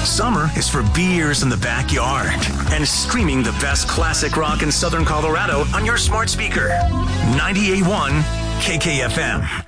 Summer is for beers in the backyard and streaming the best classic rock in Southern Colorado on your smart speaker. 98.1 KKFM.